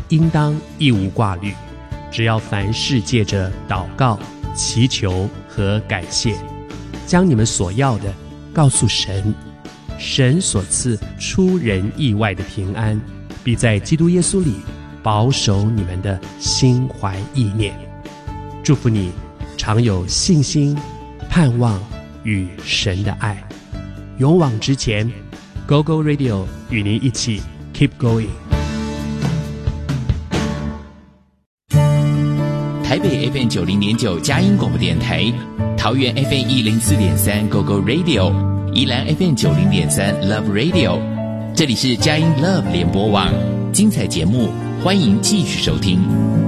应当一无挂虑，只要凡事借着祷告、祈求和感谢，将你们所要的告诉神，神所赐出人意外的平安，必在基督耶稣里保守你们的心怀意念。祝福你常有信心、盼望与神的爱，勇往直前。 Go Go Radio 与您一起 Keep Going。 台北 FM 90.9佳音广播电台，桃园 FM 104.3 Go Go Radio， 宜兰 FM 90.3 Love Radio。 这里是佳音 Love 联播网，精彩节目欢迎继续收听。